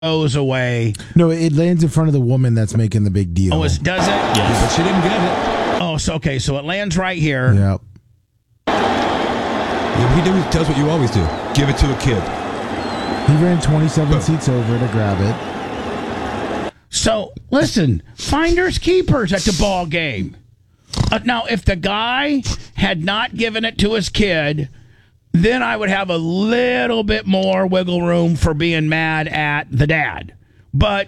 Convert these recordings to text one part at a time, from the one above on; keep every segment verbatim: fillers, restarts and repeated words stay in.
goes away. No, it lands in front of the woman that's making the big deal. Oh, it does it? Yes. Yeah, but she didn't get it. Oh, so okay, so it lands right here. Yep. Yeah, he does what you always do. Give it to a kid. He ran twenty-seven oh. seats over to grab it. So, listen, finders keepers at the ball game. Uh, now, if the guy had not given it to his kid, then I would have a little bit more wiggle room for being mad at the dad. But,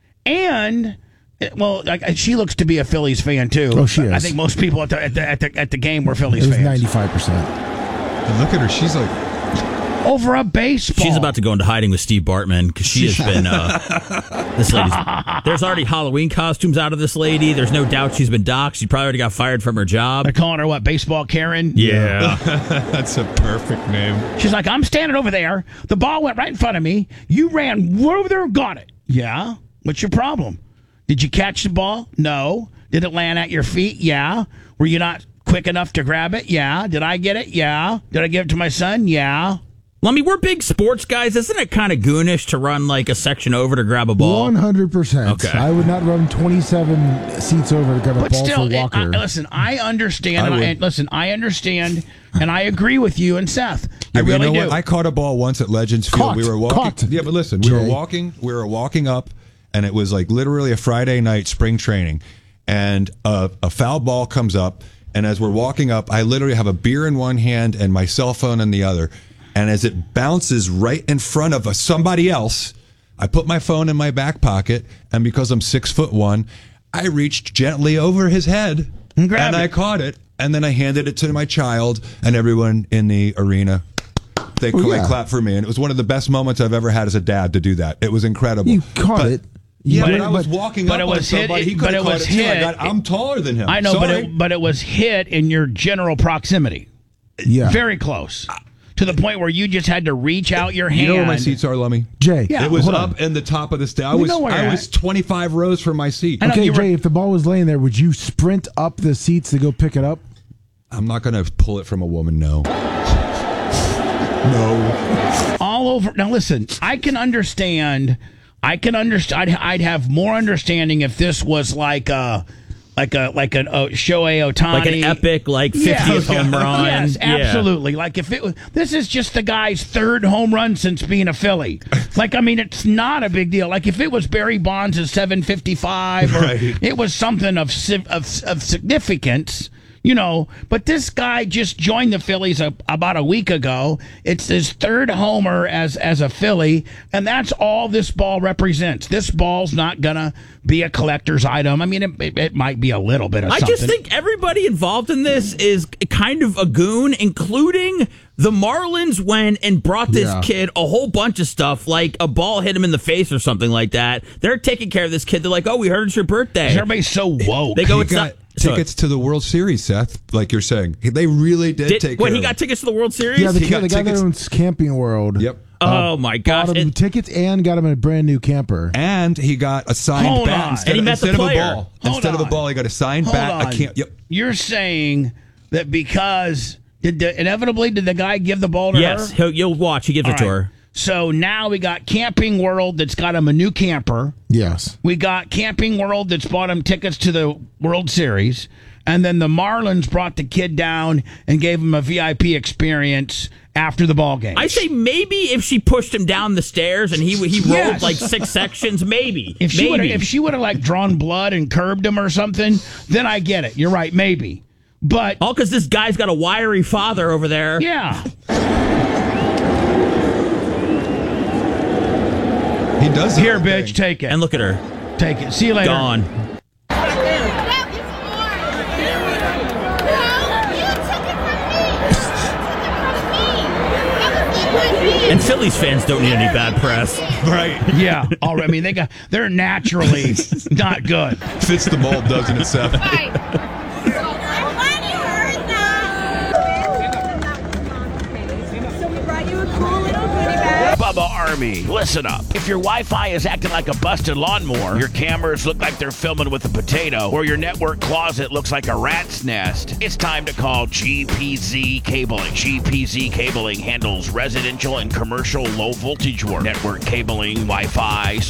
and, well, like, she looks to be a Phillies fan, too. Oh, she is. I think most people at the, at the, at the, at the game were Phillies it was fans. ninety-five percent. And look at her. She's like... Over a baseball. She's about to go into hiding with Steve Bartman because she has been. Uh, this lady's. There's already Halloween costumes out of this lady. There's no doubt she's been doxxed. She probably already got fired from her job. They're calling her what? Baseball Karen? Yeah. That's a perfect name. She's like, I'm standing over there. The ball went right in front of me. You ran over there and got it. Yeah? What's your problem? Did you catch the ball? No. Did it land at your feet? Yeah. Were you not quick enough to grab it? Yeah. Did I get it? Yeah. Did I give it to my son? Yeah. Well, I mean, we're big sports guys. Isn't it kind of goonish to run like a section over to grab a ball? one hundred percent. Okay. I would not run twenty-seven seats over to grab a but ball still, for Walker. It, I, listen, I understand. I and I, would. and listen, I understand, and I agree with you and Seth. I Yeah, really you know do. what? I caught a ball once at Legends Field. Caught. We were walking. Caught. Yeah, but listen, we Jay. were walking. We were walking up, and it was like literally a Friday night spring training, and a, a foul ball comes up, and as we're walking up, I literally have a beer in one hand and my cell phone in the other. And as it bounces right in front of a, somebody else, I put my phone in my back pocket, and because I'm six foot one, I reached gently over his head, And grabbed and I it. caught it, and then I handed it to my child, and everyone in the arena, they, Well, they yeah. clapped for me, and it was one of the best moments I've ever had as a dad to do that. It was incredible. You caught But- it. Yeah, You but did, I was but- walking but up it on was hit- somebody. He but could it have caught was it too. I hit- got, I'm taller than him. I know, but Sorry. it, but it was hit in your general proximity. Yeah. Very close. To the point where you just had to reach out your hand. You know where my seats are, Lummy? Jay. Yeah. It was hold up on. in the top of the stage. I We was know where I you're was at. twenty-five rows from my seat. I know Okay, you were- Jay, if the ball was laying there, would you sprint up the seats to go pick it up? I'm not going to pull it from a woman, no. No. all over. Now, listen, I can understand. I can understand. I'd, I'd have more understanding if this was like a, like a, like an uh, Shohei Ohtani, Like an epic, like fiftieth Yeah. home run. Yes, Yeah. absolutely. Like if it was, this is just the guy's third home run since being a Philly. Like, I mean, it's not a big deal. Like if it was Barry Bonds' seven fifty-five, or Right. it was something of, si- of of significance. You know, but this guy just joined the Phillies a, about a week ago. It's his third homer as as a Philly, and that's all this ball represents. This ball's not gonna be a collector's item. I mean, it, it, it might be a little bit of I something. just think everybody involved in this is kind of a goon, including the Marlins went and brought this Yeah. kid a whole bunch of stuff, like a ball hit him in the face or something like that. They're taking care of this kid. They're like, oh, we heard it's your birthday. everybody's so woke. They go, He it's got not... so- tickets to the World Series, Seth, like you're saying. They really did, Did, take wait, care he of got him. tickets to the World Series? Yeah, the, He kid, got the guy tickets- that owns Camping World. Yep. Oh, my gosh. Bought him And- tickets and got him a brand new camper. And he got a signed Hold bat on. instead, And he of, met the instead of a player. ball. Hold instead of on. a ball, he got a signed Hold bat. on. I can't. Yep. You're saying that because did the, inevitably did the guy give the ball to yes, her? he'll, you'll watch. He gives All it to right. her. So now we got Camping World that's got him a new camper. Yes. We got Camping World that's bought him tickets to the World Series. And then the Marlins brought the kid down and gave him a V I P experience after the ball game. I say maybe if she pushed him down the stairs and he he rolled Yes. like six sections, maybe. if she would maybe. if she would have like drawn blood and curbed him or something, then I get it. You're right, maybe. But All because this guy's got a wiry father over there. yeah, He does. here, the bitch, thing. take it, And look at her. take it. See you later. Gone. And Phillies fans don't need any bad press. Right. Yeah, all right. I mean, they got they're naturally not good. Fits the mold, doesn't it, Seth? Bubba Army. Listen up. If your Wi-Fi is acting like a busted lawnmower, your cameras look like they're filming with a potato, or your network closet looks like a rat's nest, it's time to call G P Z Cabling. G P Z Cabling handles residential and commercial low voltage work, network cabling, Wi-Fi,